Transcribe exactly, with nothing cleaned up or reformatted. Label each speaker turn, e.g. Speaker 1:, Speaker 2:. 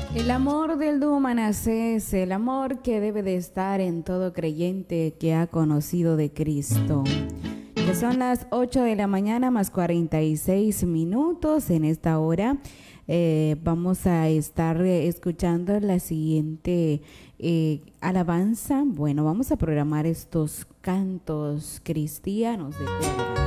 Speaker 1: El amor del dúo Manasés, el amor que debe de estar en todo creyente que ha conocido de Cristo. Que son las ocho de la mañana más cuarenta y seis minutos en esta hora. Eh, vamos a estar eh, escuchando la siguiente eh, alabanza. Bueno, vamos a programar estos cantos cristianos de cuerda.